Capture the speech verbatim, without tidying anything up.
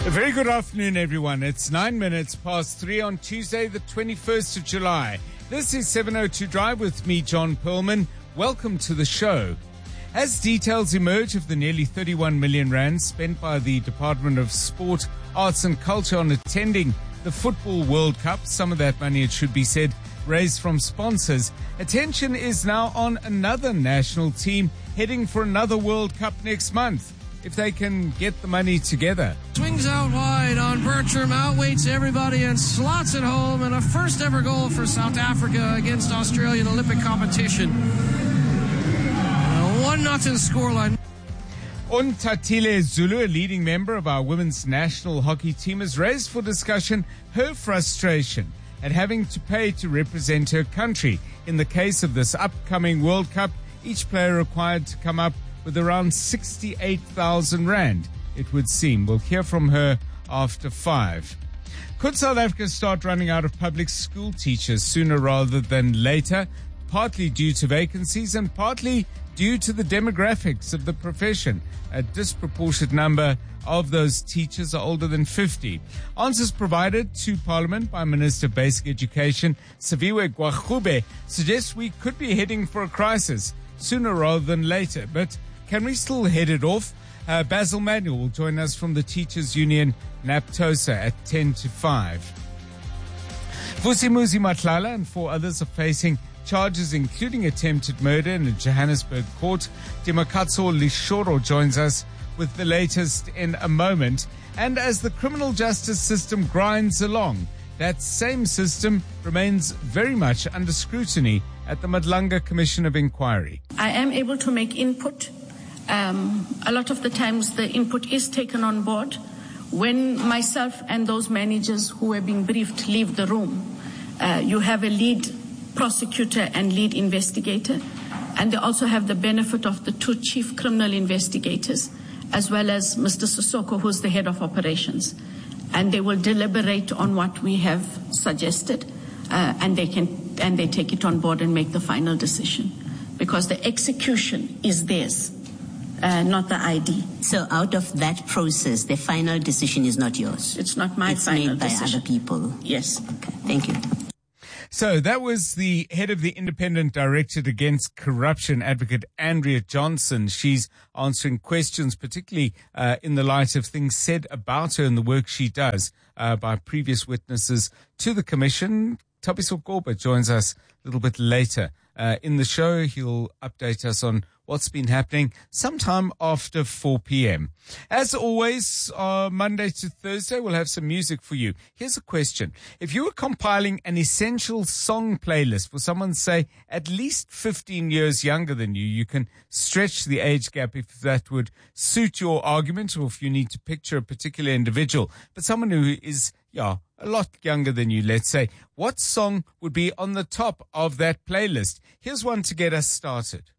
A very good afternoon, everyone. It's nine minutes past three on Tuesday, the twenty-first of July. This is seven oh two Drive with me, John Perlman. Welcome to the show. As details emerge of the nearly thirty-one million rand spent by the Department of Sport, Arts and Culture on attending the Football World Cup, some of that money, it should be said, raised from sponsors, attention is now on another national team heading for another World Cup next month, if they can get the money together. Swings out wide on Bertram, outweights everybody and slots it home, and a first ever goal for South Africa against Australia in Olympic competition. A one nothing scoreline. Untatile Zulu, a leading member of our women's national hockey team, has raised for discussion her frustration at having to pay to represent her country. In the case of this upcoming World Cup, each player required to come up with around sixty-eight thousand rand, it would seem. We'll hear from her after five. Could South Africa start running out of public school teachers sooner rather than later, partly due to vacancies and partly due to the demographics of the profession? A disproportionate number of those teachers are older than fifty. Answers provided to Parliament by Minister of Basic Education, Saviwe Gwagube, suggest we could be heading for a crisis sooner rather than later. But can we still head it off? Uh, Basil Manuel will join us from the Teachers Union, NAPTOSA, at ten to five. Vusimuzi Matlala and four others are facing charges including attempted murder in a Johannesburg court. Dimakatso Lishoro joins us with the latest in a moment. And as the criminal justice system grinds along, that same system remains very much under scrutiny at the Madlanga Commission of Inquiry. I am able to make input. Um, a lot of the times the input is taken on board. When myself and those managers who are being briefed leave the room, uh, you have a lead prosecutor and lead investigator, and they also have the benefit of the two chief criminal investigators, as well as Mister Sissoko, who's the head of operations. And they will deliberate on what we have suggested, uh, and they can and they take it on board and make the final decision, because the execution is theirs, uh, not the I D. So out of that process, the final decision is not yours? It's not my it's final decision. It's made by decision. other people? Yes. Okay, thank you. So that was the head of the Independent Directorate Against Corruption, Advocate Andrea Johnson. She's answering questions, particularly uh, in the light of things said about her and the work she does uh, by previous witnesses to the Commission. Thabiso Goba joins us a little bit later uh, in the show. He'll update us on what's been happening sometime after four p.m. As always, uh, Monday to Thursday, we'll have some music for you. Here's a question. If you were compiling an essential song playlist for someone, say, at least fifteen years younger than you, you can stretch the age gap if that would suit your argument, or if you need to picture a particular individual, but someone who is, yeah, a lot younger than you, let's say. What song would be on the top of that playlist? Here's one to get us started.